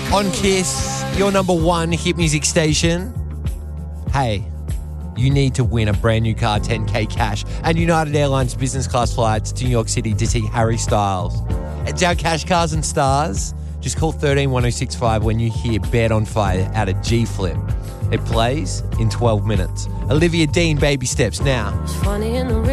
On Kiss, your number one hit music station. Hey, you need to win a brand new car, 10K cash, and United Airlines business class flights to New York City to see Harry Styles. It's our Cash Cars and Stars. Just call 131065 when you hear Bed on Fire out of G-Flip. It plays in 12 minutes. Olivia Dean, Baby Steps now. It's funny in the